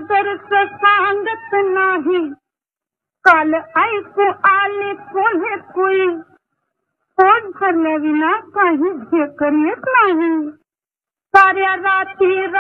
आदर्श सांगत नाही, काल ऐकू आले कोणी कुई, पोट भरल्या विना काही ढेकर येत नाही. साऱ्या रात्री